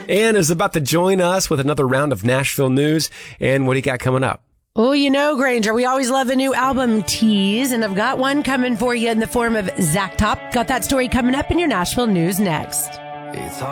Ann is about to join us with another round of Nashville news. And what do you got coming up? Oh, you know, Granger, we always love a new album tease, and I've got one coming for you in the form of Zach Top. Got that story coming up in your Nashville news next.